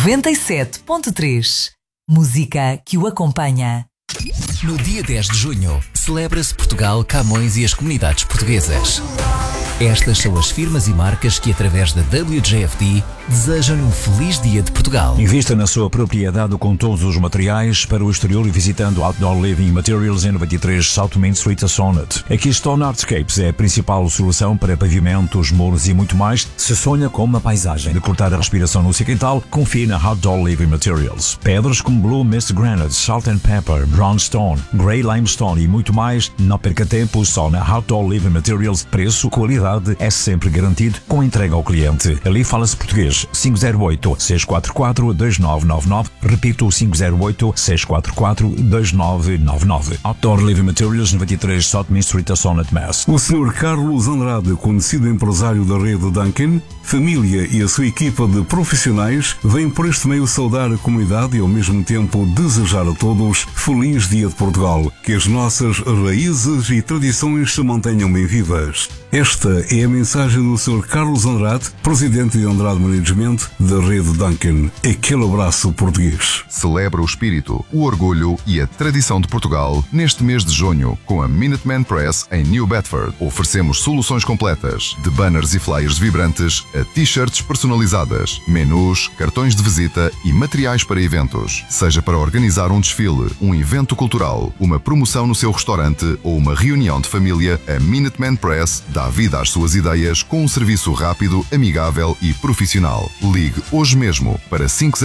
97.3. Música que o acompanha. No dia 10 de junho, celebra-se Portugal, Camões e as comunidades portuguesas. Estas são as firmas e marcas que, através da WJFD, desejam um feliz Dia de Portugal. Invista na sua propriedade com todos os materiais para o exterior e visitando Outdoor Living Materials em 93 South Main Street, a Sonnet. A Keystone Artscapes é a principal solução para pavimentos, muros e muito mais. Se sonha com uma paisagem de cortar a respiração no seu quintal, confie na Outdoor Living Materials. Pedras como Blue Mist Granite, Salt and Pepper, Brown Stone, Grey Limestone e muito mais. Não perca tempo, só na Outdoor Living Materials. Preço, qualidade é sempre garantido com entrega ao cliente. Ali fala-se português. 508-644-2999. Repito, 508-644-2999. Outdoor Living Materials, 93 South Main Street, Sonnet, Mass. O Sr. Carlos Andrade, conhecido empresário da rede Dunkin, família e a sua equipa de profissionais vêm por este meio saudar a comunidade e ao mesmo tempo desejar a todos feliz Dia de Portugal. Que as nossas raízes e tradições se mantenham bem vivas. Esta é a mensagem do Sr. Carlos Andrade, presidente de Andrade Management da rede Dunkin. Aquele abraço português. Celebra o espírito, o orgulho e a tradição de Portugal neste mês de junho com a Minuteman Press em New Bedford. Oferecemos soluções completas, de banners e flyers vibrantes a t-shirts personalizadas, menus, cartões de visita e materiais para eventos. Seja para organizar um desfile, um evento cultural, uma promoção no seu restaurante ou uma reunião de família, a Minuteman Press dá vida às suas ideias com um serviço rápido, amigável e profissional. Ligue hoje mesmo para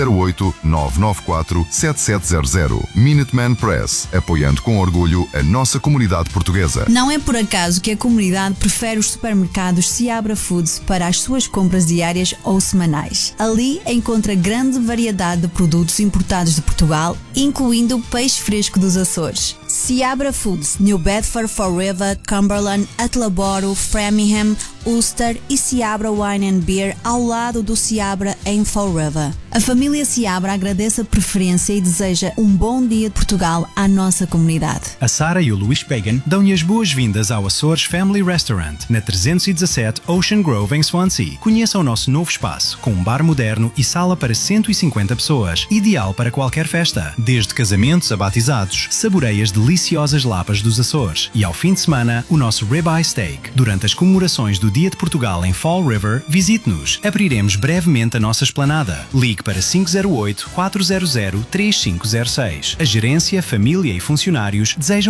508-994-7700. Minuteman Press, apoiando com orgulho a nossa comunidade portuguesa. Não é por acaso que a comunidade prefere os supermercados Seabra Foods para as suas compras diárias ou semanais. Ali encontra grande variedade de produtos importados de Portugal, incluindo o peixe fresco dos Açores. Seabra Foods, New Bedford, Fall River, Cumberland, Attleboro, Framingham, Ulster e Seabra Wine and Beer ao lado do Seabra em Fall River. A família Seabra agradece a preferência e deseja um bom dia de Portugal à nossa comunidade. A Sara e o Luís Pagan dão-lhe as boas-vindas ao Açores Family Restaurant, na 317 Ocean Grove, em Swansea. Conheça o nosso novo espaço, com um bar moderno e sala para 150 pessoas, ideal para qualquer festa. Desde casamentos a batizados, saboreie as deliciosas lapas dos Açores. E ao fim de semana, o nosso ribeye steak. Durante as comemorações do Dia de Portugal em Fall River, visite-nos. Abriremos brevemente a nossa esplanada. Ligue para 508-400-3506. A gerência, família e funcionários desejam